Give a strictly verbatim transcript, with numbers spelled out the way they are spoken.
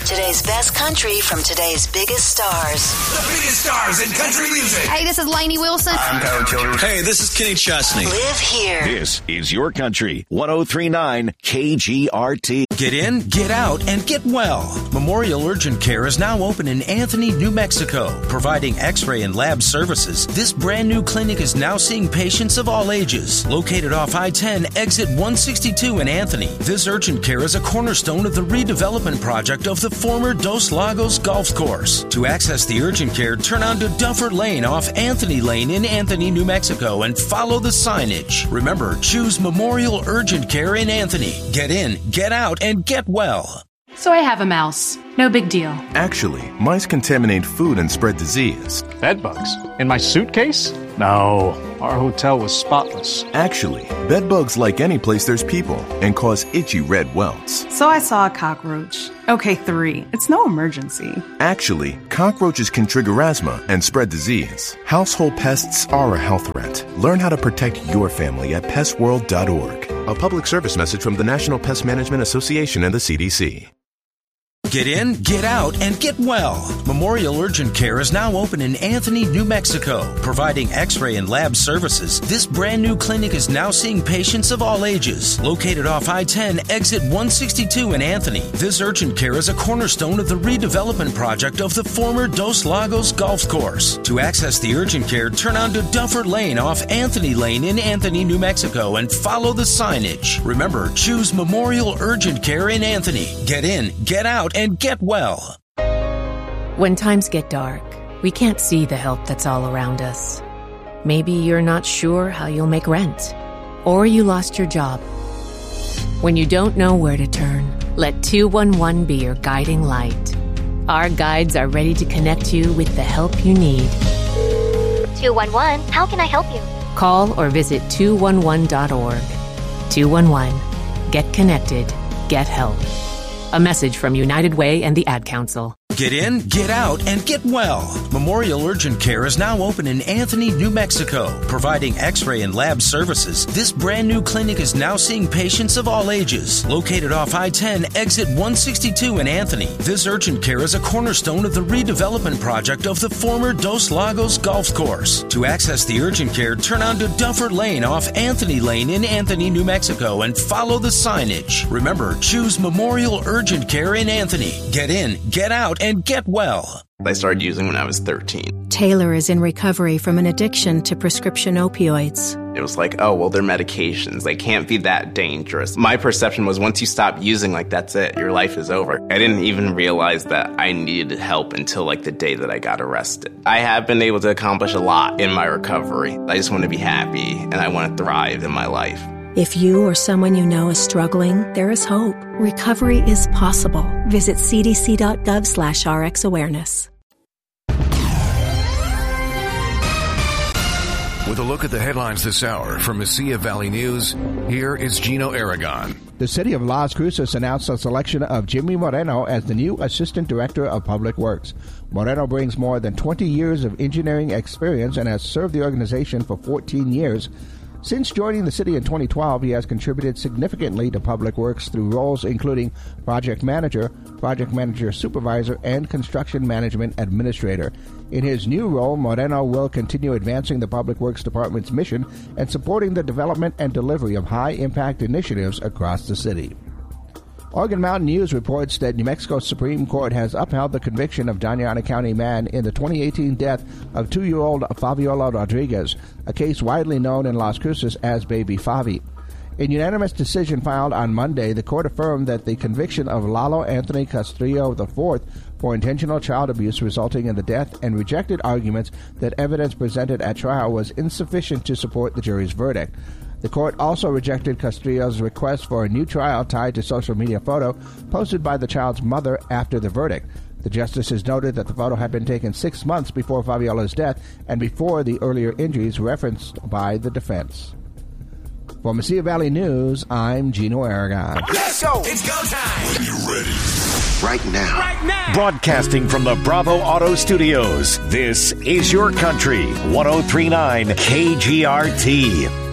Today's best country from today's biggest stars. The biggest stars in country music. Hey, this is Lainey Wilson. I'm Tyler Childers. Hey, this is Kenny Chesney. Live here. This is your country. one oh three point nine K G R T. Get in, get out, and get well. Memorial Urgent Care is now open in Anthony, New Mexico, providing x-ray and lab services. This brand new clinic is now seeing patients of all ages. Located off I ten, exit one sixty-two in Anthony, this urgent care is a cornerstone of the redevelopment project of the former Dos Lagos Golf Course. To access the urgent care, turn onto Duffer Lane off Anthony Lane in Anthony, New Mexico, and follow the signage. Remember, choose Memorial Urgent Care in Anthony. Get in, get out, and get well. So I have a mouse. No big deal. Actually, mice contaminate food and spread disease. Bed bugs? In my suitcase? No, our hotel was spotless. Actually, bed bugs like any place there's people and cause itchy red welts. So I saw a cockroach. Okay, three. It's no emergency. Actually, cockroaches can trigger asthma and spread disease. Household pests are a health threat. Learn how to protect your family at pest world dot org. A public service message from the National Pest Management Association and the C D C. Get in, get out, and get well. Memorial Urgent Care is now open in Anthony, New Mexico, providing x-ray and lab services. This brand new clinic is now seeing patients of all ages. Located off I ten, exit one sixty-two in Anthony, this urgent care is a cornerstone of the redevelopment project of the former Dos Lagos Golf Course. To access the urgent care, turn onto Duffer Lane off Anthony Lane in Anthony, New Mexico, and follow the signage. Remember, choose Memorial Urgent Care in Anthony. Get in, get out, and get well. When times get dark, we can't see the help that's all around us. Maybe you're not sure how you'll make rent, or you lost your job. When you don't know where to turn, let two one one be your guiding light. Our guides are ready to connect you with the help you need. two one one, how can I help you? Call or visit two one one dot org. two one one. Get connected. Get help. A message from United Way and the Ad Council. Get in, get out, and get well. Memorial Urgent Care is now open in Anthony, New Mexico, providing x-ray and lab services. This brand new clinic is now seeing patients of all ages. Located off I ten, exit one sixty-two in Anthony, this urgent care is a cornerstone of the redevelopment project of the former Dos Lagos Golf Course. To access the urgent care, turn onto Duffer Lane off Anthony Lane in Anthony, New Mexico, and follow the signage. Remember, choose Memorial Urgent Care in Anthony. Get in, get out, and and get well. I started using when I was thirteen. Taylor is in recovery from an addiction to prescription opioids. It was like, oh, well, they're medications. They can't be that dangerous. My perception was once you stop using, like, that's it. Your life is over. I didn't even realize that I needed help until, like, the day that I got arrested. I have been able to accomplish a lot in my recovery. I just want to be happy, and I want to thrive in my life. If you or someone you know is struggling, there is hope. Recovery is possible. Visit cdc.gov slash RX awareness. With a look at the headlines this hour from Mesilla Valley News, here is Gino Aragon. The city of Las Cruces announced the selection of Jimmy Moreno as the new Assistant Director of Public Works. Moreno brings more than twenty years of engineering experience and has served the organization for fourteen years. Since joining the city in twenty twelve, he has contributed significantly to Public Works through roles including Project Manager, Project Manager Supervisor, and Construction Management Administrator. In his new role, Moreno will continue advancing the Public Works Department's mission and supporting the development and delivery of high-impact initiatives across the city. Oregon Mountain News reports that New Mexico's Supreme Court has upheld the conviction of Doña County man in the twenty eighteen death of two-year-old Fabiola Rodriguez, a case widely known in Las Cruces as Baby Favi. In unanimous decision filed on Monday, the court affirmed that the conviction of Lalo Anthony Castrillo the fourth for intentional child abuse resulting in the death and rejected arguments that evidence presented at trial was insufficient to support the jury's verdict. The court also rejected Castrillo's request for a new trial tied to social media photo posted by the child's mother after the verdict. The justices noted that the photo had been taken six months before Fabiola's death and before the earlier injuries referenced by the defense. For Mesilla Valley News, I'm Gino Aragon. Let's go! It's go time! When you're ready. Right now. Right now. Broadcasting from the Bravo Auto Studios, this is your country. one oh three point nine K G R T.